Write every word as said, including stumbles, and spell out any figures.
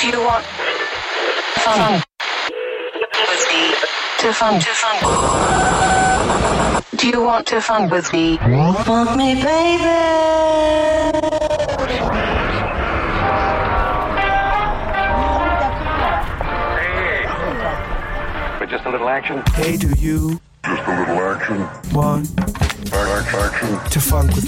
you want fun with me? To fun, to fun. Do you want to fun with me? Want me, baby? Just a little action. Hey, do you? Just a little action. Want action to funk with